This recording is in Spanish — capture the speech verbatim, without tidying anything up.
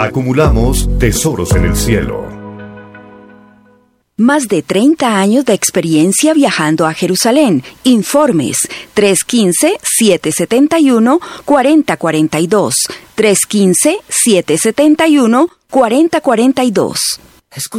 Acumulamos tesoros en el cielo. Más de treinta años de experiencia viajando a Jerusalén. Informes tres uno cinco, siete siete uno, cuatro cero cuatro dos. tres uno cinco, siete siete uno, cuatro cero cuatro dos.